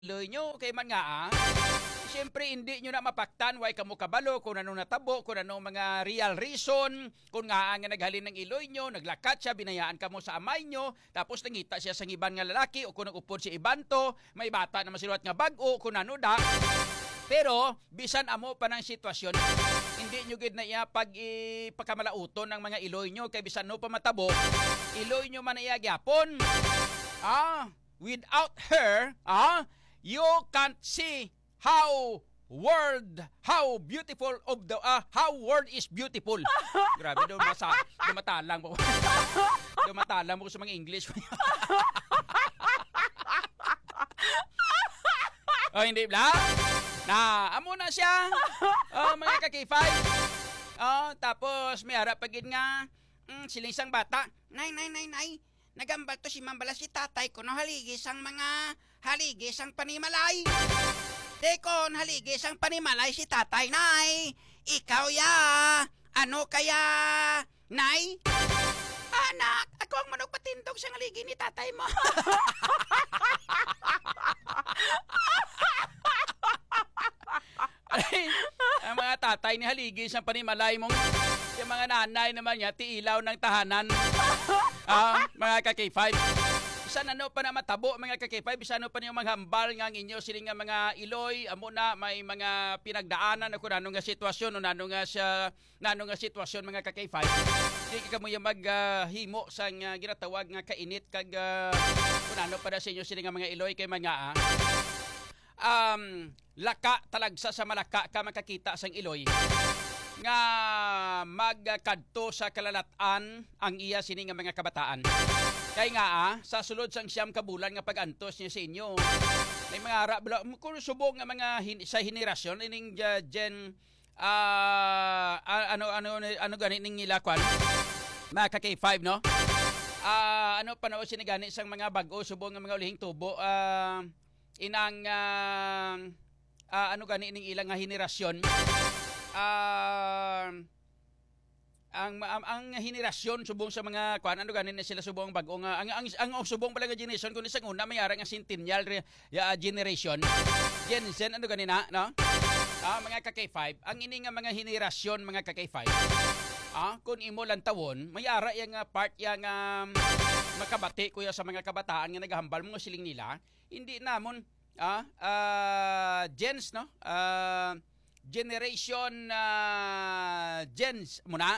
Loy nyo, kay man nga siyempre hindi nyo na mapaktan, why kamo kabalo, kung anong natabo, kung anong mga real reason, kung nga naghalin ng iloy nyo, naglakat siya, binayaan kamo sa amay nyo, tapos nangita siya sa iban nga lalaki, o kung nagupod si ibanto, may bata na masiluat nga bago, kung ano da. Pero, bisan amo pa ng sitwasyon, hindi nyo gid na iya pagpakamalaoton ng mga iloy nyo, kay bisan no pa matabo, iloy nyo man iya gyapon. Without her, you can't see how beautiful of the how world is beautiful. Grabe daw dumatalang mo. Dumatalang mo sa mga English. Hindi ba? Amo na siya. Mga kakifay. Tapos may harap pagid nga siling sang bata. Nay. Nagambal to si Mambala si tatay ko no haligis ang panimalay. Tekon haligis ang panimalay si tatay, nay. Ikaw ya. Ano kaya, nay? Anak, ako ang manong patindog sa haligi ni tatay mo. Ang mga tatay ni haligis ang panimalay mong yung mga nanay naman niya tiilaw ng tahanan. Mga ka-K5. Bisan ano pa na matabo mga ka-K5, bisan ano pa niyo maghambal nga inyo siling nga mga iloy, amo na may mga pinagdaanan ako nano nga sitwasyon o nano nga sitwasyon mga ka-K5. Di ka mo yung maghimo sa ginatawag nga kainit kag kung ano pa na sa inyo siling nga mga iloy kay mga laka talagsa sa malaka ka makakita sang iloy nga magkadto sa kalalatan ang iya sini nga mga kabataan. Kay nga sa sulod sang siyam ka bulan nga pagantos niya sa inyo. May mga ara kung subong nga mga sa henerasyon ining gen ano gani ning ilakwan. Mga ka-K5 no? Ano panao sinigani sang mga bag-o subong nga mga ulihing tubo inang ano gani ning ilang nga henerasyon. Ang henerasyon subong sa mga kuan ano ganin na sila subong bago nga ang subong pala nga generation kun isang una may ara nga centennial generation Gen Z ano ganin na no mga ka-K5 ang ini nga mga henerasyon mga ka-K5 kun imo lang tawon may ara yang part yang makabati kuya sa mga kabataan nga naghambal mo siling nila hindi namon gens no generation gens muna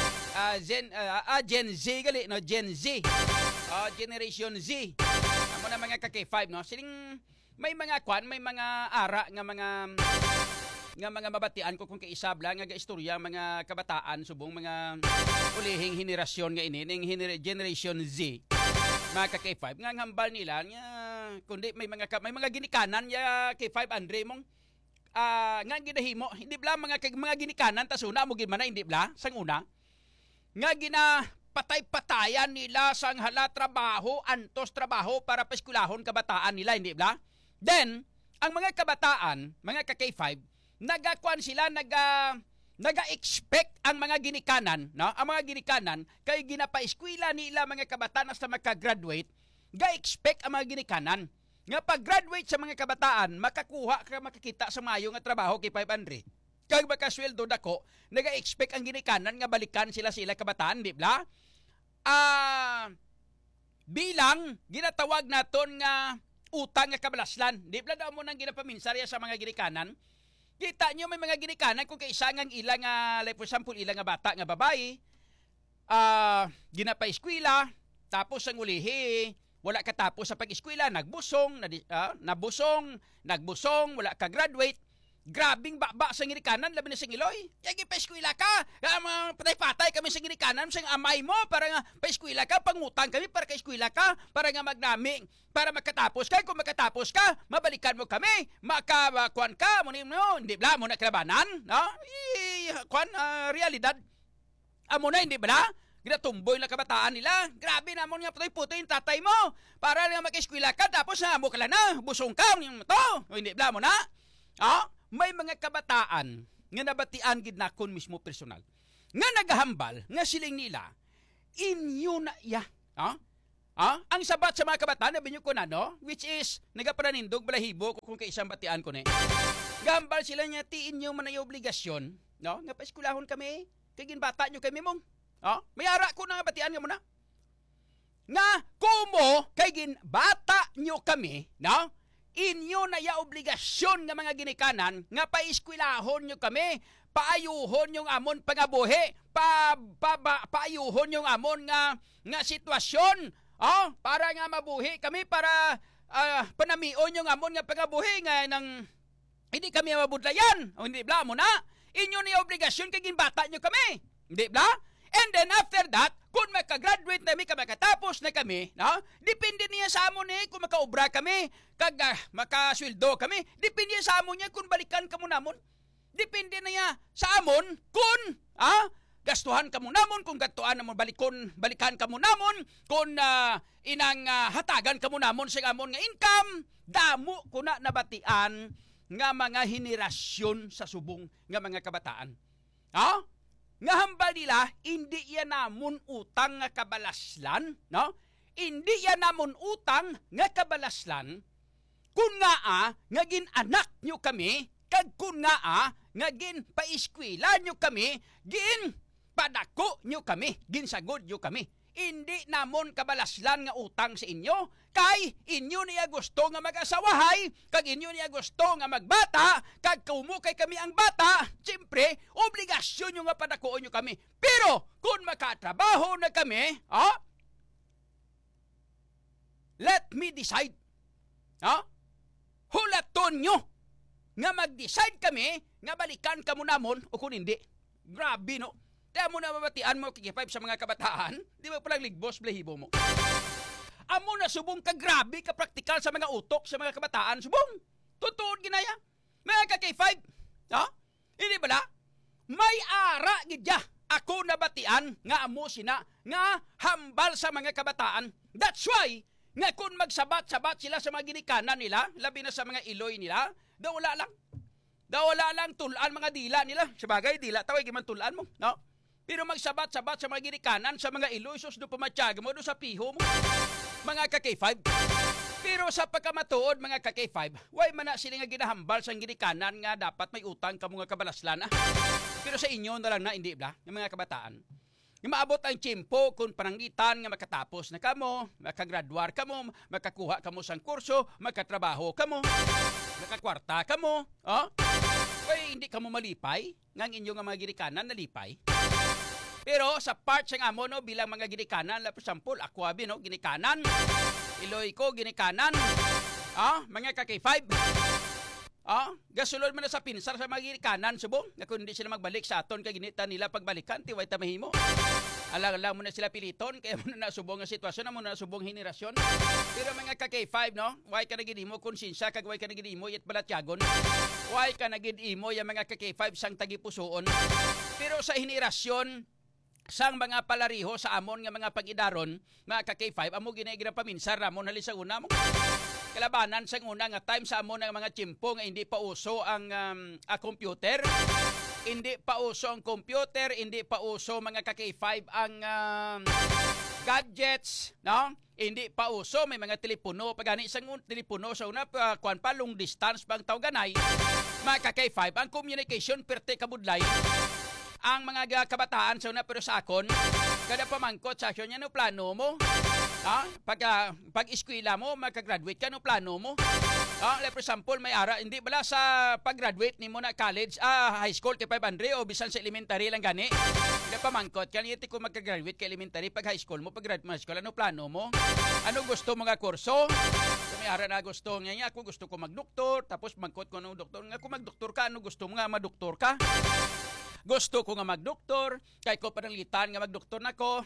Gen Z gali no Gen Z generation Z amo na mga ka-K5 no siling may mga kwan may mga ara nga mga mabatian ko kung kaisabla nga istorya mga kabataan subong mga ulihing henerasyon nga ini ning generation Z mga ka-K5 nga hambal nila nga kundi may mga ginikanan ya K5 Andre mong nga ginahimo hindi bla mga ginikanan tasuna mo gid man hindi bla sang una nga patay-patayan nila sang hala trabaho antos trabaho para paeskwelahon kabataan nila hindi bla then ang mga kabataan mga ka-K5 nagakuan sila naga-expect ang mga ginikanan no ang mga ginikanan kay ginapaeskwela nila mga kabataan hasta maka-graduate ga-expect ang mga ginikanan nga pag-graduate sa mga kabataan, makakita sa mayo nga trabaho kay 500. Kag makasweldo dako, naga-expect ang ginikanan nga balikan sila kabataan, di ba? Bilang ginatawag naton nga utang nga kabalaslan. Di ba daw mo nang ginapaminsarya sa mga ginikanan? Kita nyo may mga ginikanan kung kaisangang ilang like for example, ilang nga bata nga babae, ginapa-eskwela, tapos ang ulihi, wala katapos sa pag-eskwela, nagbusong, wala ka graduate. Grabing baba sa ngirikanan, labi na sa ngiloy. Yagi pa-eskwela ka, patay-patay kami sa ngirikanan, sa amay mo, para nga pa-eskwela ka, pangutang kami para ka-eskwela ka, para nga magnaming, para makatapos ka. Kung makatapos ka, mabalikan mo kami, makakuan ka, hindi bla, mo na kalabanan, no? Realidad. Amo na, hindi bla? Ginatumboy na kabataan nila. Grabe namon nga putoy-putoy yung tatay mo. Para nga mag-eskwela ka, tapos mo ka lang na, busong ka, hindi bla mo na. May mga kabataan nga nabatian gid nakon mismo personal. Nga nagahambal, nga siling nila, inyo na iya. Ang sabat sa mga kabataan na binyo ko na, no? Which is, nagapananindog balahibo kung kaisang batian ko ni. Gambal sila niya, tiin nyo man ay obligasyon, no? Nga paiskulahon kami, kagin bata nyo kami mong. Mayara ko na batian nga mo na. Nga, kumo, kagin bata nyo kami, no? Inyo na ya obligasyon nga mga ginikanan, nga paiskulahon nyo kami, paayuhon yung amon pangabuhi, paayuhon yung amon nga sitwasyon, para nga mabuhi kami, para panamion yung amon nga pangabuhi nga nang hindi kami mabudlayan. O hindi bla mo na, inyo na obligasyon kaging bata nyo kami. Hindi bla? And then after that, kung makagraduate na kami, makatapos na kami, depende niya sa amon kung makaobra kami, kag makasweldo kami, depende sa amon niya kung balikan kamo namon. Depende na niya sa amon kung gastuhan kamo namon, kung gatuan namon balikan kamo namon, kung inang hatagan kamo namon sa amon nga income, damo ko na nabatian nga mga henerasyon sa subong nga mga kabataan. Nga hambal nila, hindi yan namon utang nga kabalaslan, no? Hindi yan namon utang nga kabalaslan, kung nga nga ginanak nyo kami, kag kung nga gin paiskwila nyo kami, gin padako nyo kami, gin sagod nyo kami. Hindi namon kabalaslan nga utang sa inyo, kay inyo niya gusto nga mag-asawahay, kag inyo niya gusto nga magbata, kag kumukay kami ang bata, siyempre, obligasyon nyo nga padakoon nyo kami. Pero, kung makatrabaho na kami, let me decide. Hulaton nyo nga mag-decide kami, nga balikan kamo namon, o kung hindi. Grabe, no? Kaya mo na mabatian mo kikipipe sa mga kabataan, di ba palang ligbos, balahibo mo? Amo na subong ka grabe, ka praktikal sa mga utok, sa mga kabataan, subong. Tutuod ginaya. Mga ka-K5, hindi ba na? May ara gidya. Ako nabatian, nga amo sina, nga hambal sa mga kabataan. That's why, nga kung magsabat-sabat sila sa mga ginikanan nila, labi na sa mga iloy nila, wala lang tulaan mga dila nila. Sabagay, dila, tawag man tulaan mo, no? Pero magsabat-sabat sa mga ginikanan, sa mga iloy, do pumatyaga mo, do sa piho mo, mga ka-K5. Pero sa pagkamatuod, mga ka-K5, why man na sila nga ginahambal sa ginikanan nga dapat may utang ka mga kabalaslan, Pero sa inyo na lang na, hindi ba, yung mga kabataan. Yung maabot ang tiyempo kung panangitan nga makatapos na kamo, makagraduar kamo, makakuha kamo sang kurso, makatrabaho kamo, makakwarta kamo, Kaya hindi kamo malipay, ngang inyo nga mga ginikanan nalipay. Pero sa part sa amo, no, bilang mga ginikanan, for example, ako abi, no, ginikanan, iloy ko, ginikanan, mga ka-K5, gasulod man na sa pinsar sa mga ginikanan, subong, na kung hindi sila magbalik sa aton, kaya ginita nila pagbalikan, tiway tamahimo. Alang mo na sila piliton, kaya mo na nasubong ang sitwasyon, mo na nasubong henerasyon. Pero mga ka-K5, no, why ka naging imo konsensya, kag why ka naging imo yat balatyagon, why ka naging imo yung mga ka-K5 sang tagipusoon. Pero sa henerasyon, sang mga palariho sa amon nga mga pag-idaron, mga ka-K5, amo ginaigira paminsar ramon halis sa una mo. Kalabanan sa una nga time sa amon nga mga tiyempo nga hindi pa uso ang computer. Hindi pa uso ang computer, hindi pa uso mga ka-K5 ang gadgets, no? Hindi pa uso, may mga telepono, pagani isang telepono sa una, kuan pa long distance pang tawganay, mga ka-K5, ang communication perte kabudlay. Ang mga kabataan sa una pero sa akon, kada pamangkot sa akin, yan ang plano mo. Pag-eskwela mo, makagraduate ka, no plano mo. Like for example, may ara, hindi bala sa pag-graduate ni mo na college, high school kay 500 o bisan sa elementary lang gani. Kada pamangkot, kaya niti kung magka-graduate kay elementary, pag high school mo, pag-graduate mo high school, ano plano mo? Ano gusto mga kurso? Kung may ara na gusto niya, ako gusto ko magdoktor, tapos mangkot ko ng doktor. Nga kung magdoktor ka, ano gusto mo nga madoktor ka? Gusto ko nga magdoktor, kay ko pananglitan nga magdoktor nako,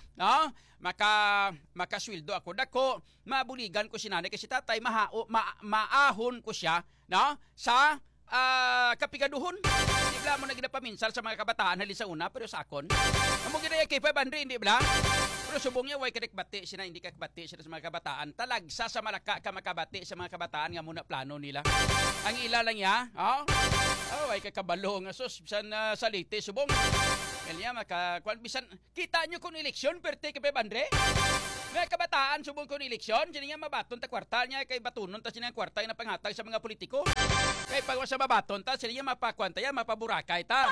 makasweldo ako dako, mabuligan ko si nanay kasi tatay, maahon ko siya, sa kapigaduhon. Di mo na ginapaminsal sa mga kabataan halis sa una, pero sa akon, amo ginaya kay 500, hindi ba? Pero subong niya, way kadikbati siya na, hindi kakbati siya sa mga kabataan. Talagsa sa malaka ka makabati sa mga kabataan nga muna plano nila. Ang ila lang niya, way kakabalo nga sus, bisan salite, subong. Kaya bisan, kita nyo kung eleksyon, perte kay 500? May kabataan subong ko ni eleksyon, sini nga mabaton ta kwarta niya kay batunon ta sini nga kwarta na panghatag sa mga politiko. Kay pag sa mabaton ta sini nga mapakwanta ya mapaburakay ta.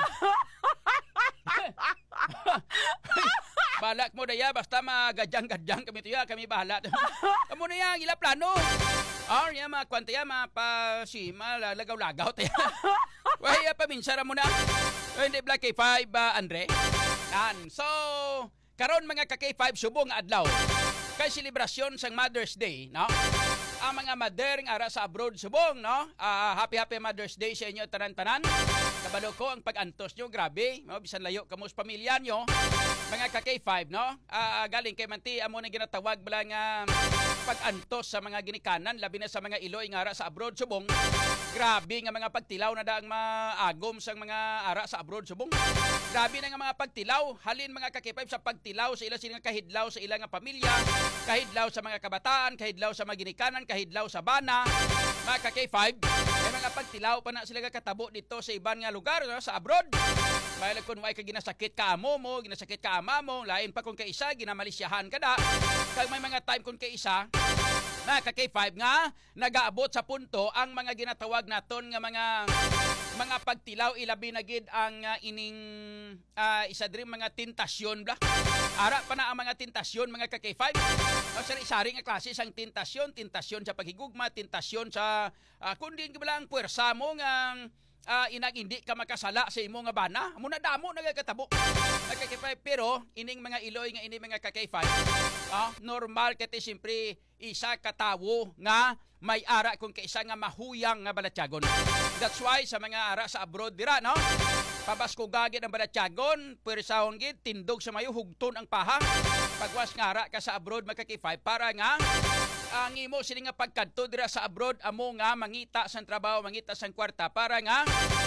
Balak mo daya basta magadyang-gadyang kami tuya kami bahala. Amo na yang ila plano. Niya makwanta ya mapasima lagaw-lagaw ta. Why paminsara mo na. Hindi Black K5 Andre. So karon mga ka K5 subong adlaw kay selebrasyon sang Mother's Day, no? Ang mga mother nga ara sa abroad subong, no? Happy Mother's Day sa inyo tanan-tanan. Kabalo ko ang pag-antos nyo, grabe, no? Bisan layo kamo sa pamilya nyo. Mga ka K5, no? Galing kay Manti amo na ginatawag bala nga pag-antos sa mga ginikanan, labi na sa mga Iloy nga ara sa abroad subong. Grabe nga mga pagtilaw na daang maagom sang mga ara sa abroad subong. Grabe na nga mga pagtilaw, halin mga ka K5 sa pagtilaw sa ila sila kahidlaw sa ila nga pamilya, kahidlaw sa mga kabataan, kahidlaw sa mga ginikanan, kahidlaw sa bana, mga ka K5, ay mga pagtilaw pa na sila katabo dito sa ibang nga lugar, no? Sa abroad. May kung may ka ginasakit ka amo mo, ginasakit ka ama mo, lain pa kung kaisa, ginamalisyahan ka na. Kag may mga time kung kaisa, mga ka K5 nga, nagaabot sa punto ang mga ginatawag naton nga mga pagtilaw ilabi na gid ang ining isa diri mga tentasyon bla. Ara pa na ang mga tentasyon mga ka K5. Sari-sari nga klase sang tentasyon sa paghigugma, tentasyon sa kundi bilang puwersa mo nga inag hindi ka makasala sa imo nga bana. Amo na damo nagakatabo. Nagka-K5 pero ining mga Iloy nga ining mga ka-K5 normal kati siyempre isa katawo nga may ara kung kaisa nga mahuyang nga balatyagon. That's why sa mga ara sa abroad dira, no? Pabasko gagid ang balatyagon, puwersahon gid tindog sa mayo hugton ang paha. Pagwas nga ara ka sa abroad magka-K5 para nga ang imo sini nga pagkadto dira sa abroad amo nga mangita sang trabaho, mangita sang kwarta para nga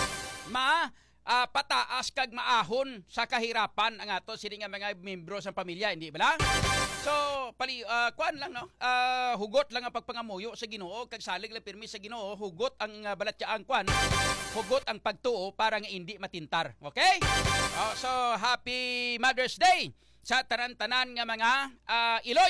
pataas kag maahon sa kahirapan ang ato sini nga mga membro sa pamilya, hindi ba? So kuan lang, no? Hugot lang ang pagpangamuyo sa Ginoo kag salig lang pirmi sa Ginoo, hugot ang balatyaang kuan, hugot ang pagtuo para nga hindi matintar. Okay? So happy Mother's Day sa tanan-tanan nga mga Iloy.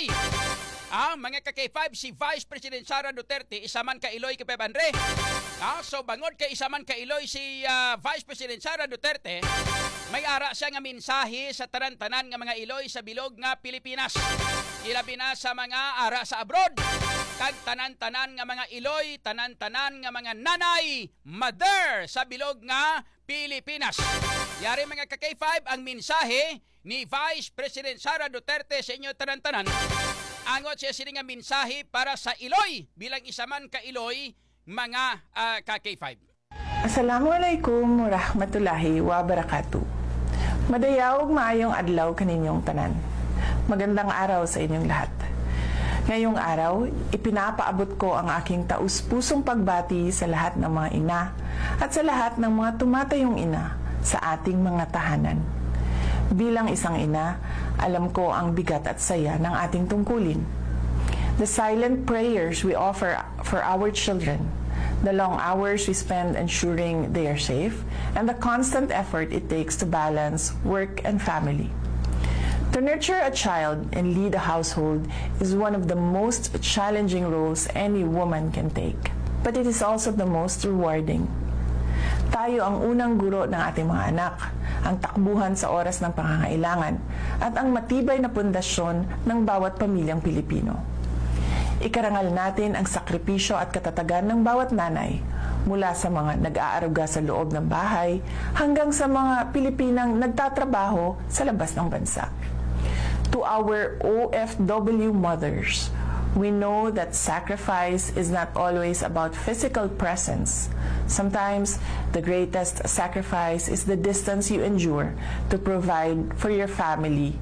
Mga ka-K5, si Vice President Sara Duterte, isa man ka Iloy kay Pep Andre. So bangod kay isa man ka Iloy si Vice President Sara Duterte, may ara siya nga mensahe sa tanan-tanan nga mga Iloy sa bilog nga Pilipinas. Ilabi na sa mga ara sa abroad. Kag tanan-tanan nga mga Iloy, tanan-tanan nga mga nanay, mother sa bilog nga Pilipinas. Yari mga ka-K5 ang mensahe ni Vice President Sara Duterte sa inyo tanan-tanan. Angot siya sila nga mensahe para sa Iloy bilang isa man ka Iloy mga ka-K5. Assalamualaikum warahmatullahi wabarakatuh. Madayaw maayong adlaw kaninyong tanan. Magandang araw sa inyong lahat. Ngayong araw, ipinapaabot ko ang aking taus-pusong pagbati sa lahat ng mga ina at sa lahat ng mga tumatayong ina sa ating mga tahanan. Bilang isang ina, alam ko ang bigat at saya ng ating tungkulin. The silent prayers we offer for our children, the long hours we spend ensuring they are safe, and the constant effort it takes to balance work and family. To nurture a child and lead a household is one of the most challenging roles any woman can take. But it is also the most rewarding. Tayo ang unang guro ng ating mga anak, ang takbuhan sa oras ng pangangailangan, at ang matibay na pundasyon ng bawat pamilyang Pilipino. Ikarangal natin ang sakripisyo at katatagan ng bawat nanay, mula sa mga nag-aaruga sa loob ng bahay hanggang sa mga Pilipinang nagtatrabaho sa labas ng bansa. To our OFW mothers, we know that sacrifice is not always about physical presence. Sometimes, the greatest sacrifice is the distance you endure to provide for your family.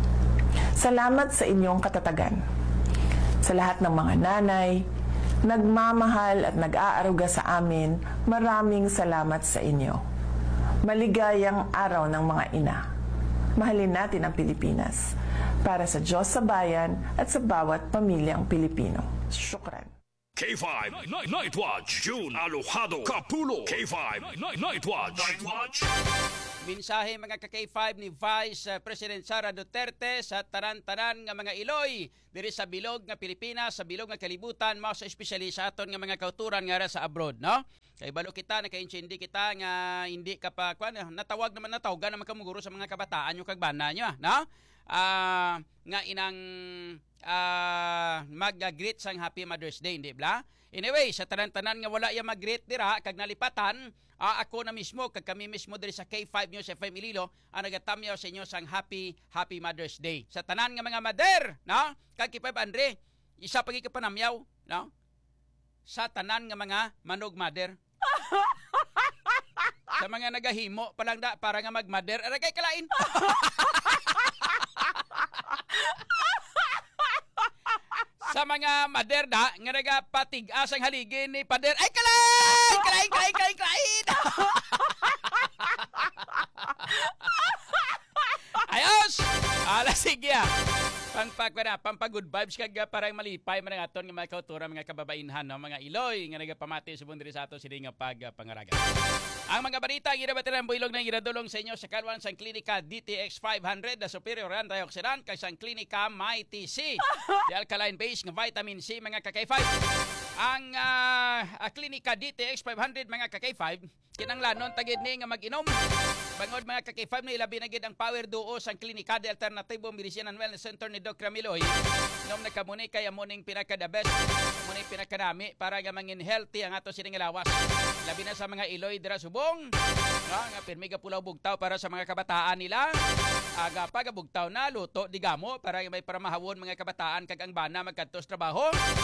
Salamat sa inyong katatagan. Sa lahat ng mga nanay, nagmamahal at nag-aaruga sa amin, maraming salamat sa inyo. Maligayang araw ng mga ina. Mahalin natin ang Pilipinas para sa Diyos sa bayan at sa bawat pamilyang Pilipino. Syukran. K5 Night Watch. June Alojado Capulo. K5 Night Watch. Mensahe mga ka-K5 ni Vice President Sara Duterte sa tanan-tanan nga mga Iloy diri sa bilog nga Pilipinas, sa bilog nga kalibutan, mao sa espesyally sa aton nga mga kauturan nga sa abroad, no? Kay balo kita naka-intindi kita nga hindi ka pa natawag naman natawagan naman kamuguro sa mga kabataan yung kagbana nyo, no? Nga inang mag-greet sang Happy Mother's Day, hindi ba? Anyway, sa tanan-tanan nga wala yung mag-greet dira kag nalipatan, ako na mismo kag kami mismo diri sa K5 News FM Iloilo ang nagatamyaw sa inyo sang Happy Mother's Day. Sa tanan nga mga mother, no? Kag K5 Andre, isa pagi ka panamyaw, no? Sa tanan nga mga manog mother. Sa mga nagahimo palang da para nga mag-mother, ara kay kalain. Sa mga maderda nga nagapatigas ang haligin ni pader, ay kalain! Ayos! Ala, sige pampag-good vibes kag parang malipay man ang aton nga mga kautura, mga kababainhan, no? Mga Iloy nga nagapamati subong diri sa ato sila nga pagpangaraga. Ang mga balita ginabatiran builog na ginadulong sa inyo sa kalwan sang klinika DTX 500 na superior antioxidant kay sang klinika Mighty C. The alkaline base nga vitamin C mga ka-K5. Ang klinika DTX 500 mga ka-K5 kinanglanon tagid ni nga mag-inom. Bangod mga ka-K5 na ilabi na gid ang power duo sang klinika de Alternativo Medicine and Wellness Center ni Dr. Miloy. Nom nagkamuni kay amuning pinaka the best, amuning pinakadami para nga mangin healthy ang ato sining lawas. Labi na sa mga Iloy dira subong, no, nga pirmi ga pulaw bugtaw para sa mga kabataan nila. Aga pagabugtaw na luto digamo para may paramahawon mga kabataan kag ang bana magkantos trabaho.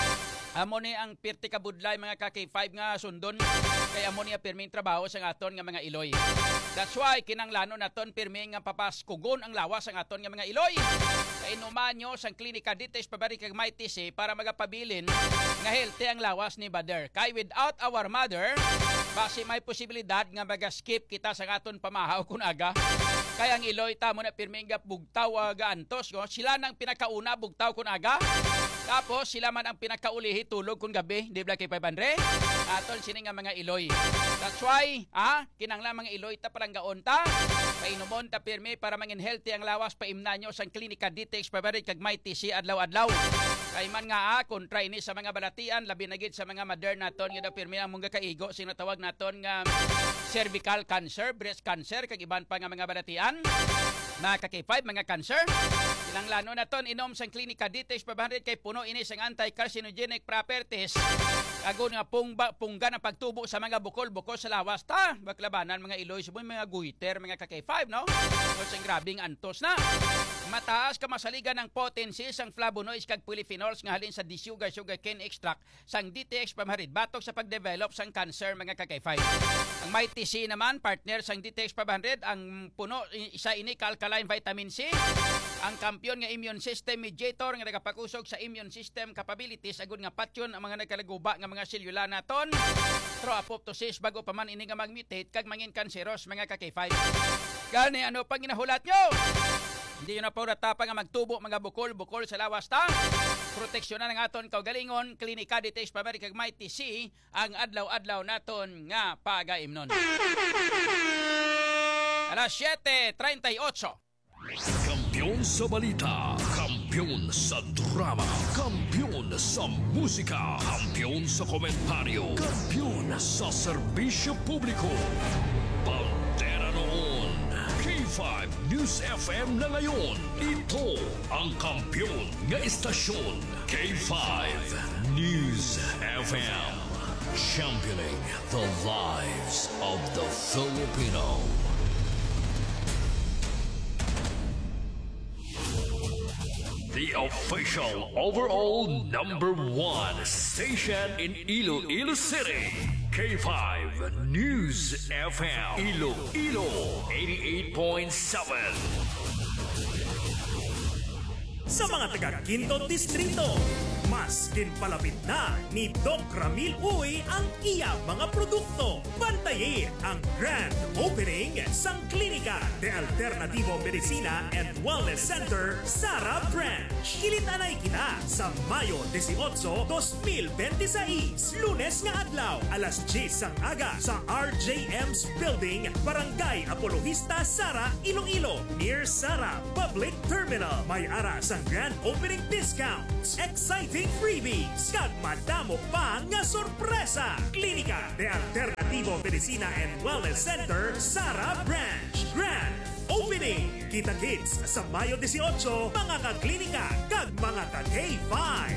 Amo ni ang pirti ka budlay mga ka-K5 nga sundon kay amo niya pirming trabaho sa aton nga mga Iloy. That's why kinanglanon naton pirming nga papaskugon ang lawas sa aton nga mga Iloy. Kay inuman nyo sang klinika DTX pabari kag Mighty C para magapabilin nga healthy ang lawas ni Bader. Kay without our mother, basi may posibilidad nga magaskip kita sa aton pamahaw kun aga. Kay ang Iloy tamo na pirming nga bugtaw ga antos, sila nang pinakauna bugtaw kun aga. Tapos sila man ang pinakaulihi tulog kun gabi, di ba kay 500? Aton sini nga mga Iloy. That's why, kinanglan mga Iloy ta palanggaon ta. Painumon ta pirmi para mangin healthy ang lawas paimna nyo sang klinika DTX Pabarit kag Mighty C adlaw-adlaw. Kay man nga kontra ini sa mga balatian labi na gid sa mga modern naton nga pirmi ang mong kaigo sinatawag naton nga cervical cancer, breast cancer kag iban pa nga mga balatian. Mga ka-K5 mga cancer. Kinanglano naton inom sang klinika DTX Pabarit kay puno ini sang anti-carcinogenic properties. Agon nga pungga ng pagtubo sa mga bukol-bukol sa lawas ta. Baklabanan mga Iloy suboy mga guiter mga ka-K5 no. Sa grabing antos na. Mataas ka masaligan ng potency sang flavonoids kag polyphenols nga halin sa sugarcane extract sang DTX Pabarit batok sa pagdevelop sang cancer mga ka-K5. Ang Mighty C naman partner sang DTX Pabarit ang puno isa ini alkaline vitamin C. Ang kampiyon nga immune system mediator nga nagapakusog sa immune system capabilities agud nga patyon ang mga nagkalaguba nga mga selula naton through apoptosis bago pa man ini nga magmutate kag mangin kanseros mga ka-K5. Gani ano pang ginahulat nyo? Hindi yun na po ratapa nga magtubo mga bukol-bukol sa lawas ta. Proteksyonan ng aton kaugalingon, klinika DTX Pabarit kag Mighty C ang adlaw-adlaw naton nga pagaimnon. Alas 7:38. Kampiyon sa balita, kampiyon sa drama, kampiyon sa musika, kampiyon sa komentaryo, kampiyon sa serbisyo publiko. Pantera noon, K5 News FM na ngayon. Ito ang kampiyon nga istasyon, K5 News FM. Championing the lives of the Filipino. The official overall #1 station in Iloilo City. K5 News FM. Iloilo 88.7. sa mga taga Quinto Distrito. Mas ginpalapit na ni Doc Ramil Uy ang iya mga produkto. Bantayin ang grand opening sang Klinika de Alternativo Medicina and Wellness Center, Sara Branch. Kilitanay kita sa Mayo 18, 2026, Lunes nga adlaw, alas 10 sang aga sa RJM's Building, Barangay Apologista, Sara, Iloilo, near Sara Public Terminal. May ara sang grand opening discounts, exciting freebies, kag madamo pa nga sorpresa. Klinika de Alternativo Medicina and Wellness Center, Sara Branch. Grand Opening! Kita-kits sa Mayo 18, mga ka-klinika kag mga ka-K5.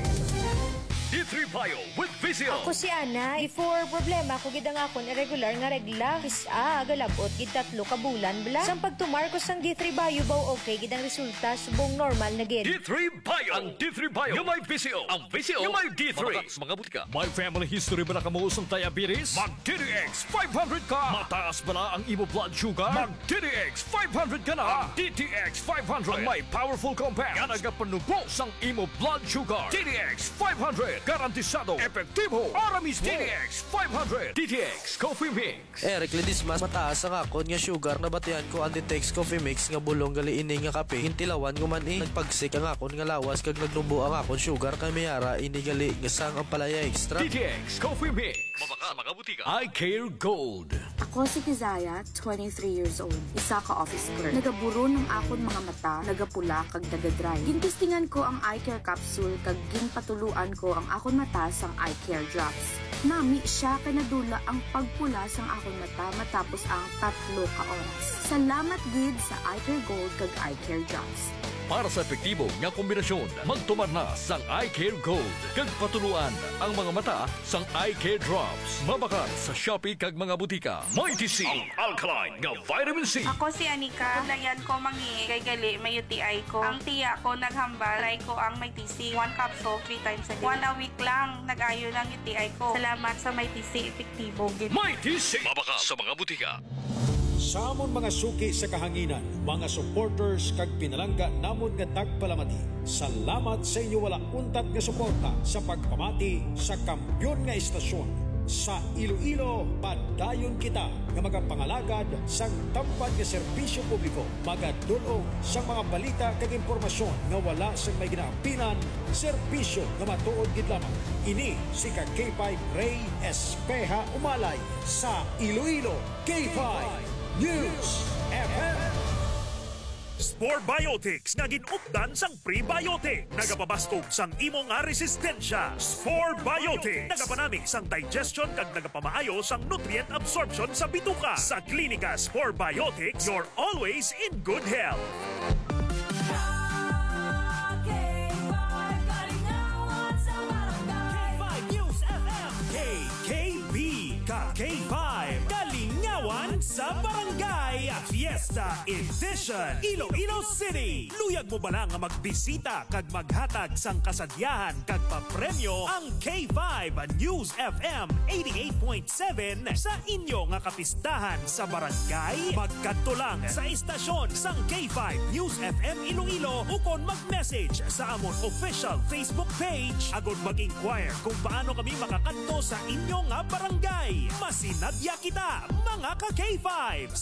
D3 Bio with Visio. Ako si Ana. Before problema ko gid ang akon irregular nga regla. Kisa galabot gid 3 ka bulan bla. Sang pagtumar ko sang D3 Bio baw okay gid ang resulta subong normal na gid. D3 Bio. Ang D3 Bio yung may Visio. Ang Visio yung may D3. Mga butika. May family history ba na kamuusong diabetes? Mag DDX 500 ka. Mataas ba na ang imo blood sugar? Mag DDX 500 ka na. DTX 500 ang may powerful compound nga nagapanubos ang imo blood sugar. DDX 500 garantisado, epektibo, para mismo. DTX 500. DTX Coffee Mix. Eric Ledismas, mataas ang akon nga sugar na batian ko ang DTX Coffee Mix nga bulong gali ini nga kape. Hintilawan ko man nagpagsik ang akon nga lawas kag nagnubo ang akon sugar kay mayara ini gali nga sang ang palaya extra. DTX Coffee Mix. Mabaka mga butika. I Care Gold. Ako si Kizaya, 23 years old. Isa ka office clerk. Nagaburo ng akon mga mata, nagapula kag nagadry. Gintistingan ko ang eye care capsule kag ginpatuluan ko ang akon mata sang eye care drops. Nami siya kay nadula ang pagpula sang akon mata matapos ang 3 ka oras. Salamat gid sa eye care gold kag eye care drops. Para sa epektibo nga kombinasyon, magtumar na sang Eye Care Gold. Kag patuluan ang mga mata sang Eye Care Drops. Mabakat sa Shopee kag mga butika. Mighty C, ang alkaline nga vitamin C. Ako si Anika. Kulayan ko mangi kay gali may UTI ko. Ang tiya ko naghambal. Try ko ang may TC. 1 capsule 3 times a day. 1 a week lang. Nag-ayo ng UTI ko. Salamat sa may TC. Epektibo. Mighty C. Mabakat sa mga butika. Sa amon mga suki sa kahanginan, mga supporters kag pinalangga namon nga tagpalamati. Salamat sa inyo wala untat nga suporta sa pagpamati sa kampyon nga istasyon. Sa Iloilo, padayon kita nga magapangalagad sang tampad nga serbisyo publiko. Magadulong sa mga balita kag impormasyon nga wala sa may ginaapinan, serbisyo nga matuod gid lamang. Ini si K5 Ray Espeja Umalay sa Iloilo K5 News FM. Spore Biotics nga ginupdan sang prebiotic. Nagapabastog sang imo nga resistensya. Spore Biotics. Nagapanami sang digestion kag nagapamaayo sang nutrient absorption sa bituka. Sa Klinika Spore Biotics, you're always in good health. K5 News FM. KKB. K5. Kalingawan sa Barangay Fiesta Edition, Iloilo City. Luyag mo ba lang nga magbisita kag maghatag sang kasadyahan kag papremyo ang K5 News FM 88.7 sa inyo nga kapistahan sa barangay? Magkadto lang sa istasyon sang K5 News FM Iloilo ukon mag-message sa amon official Facebook page agud mag-inquire kung paano kami makakadto sa inyo nga barangay. Masinadya kita mga ka K5.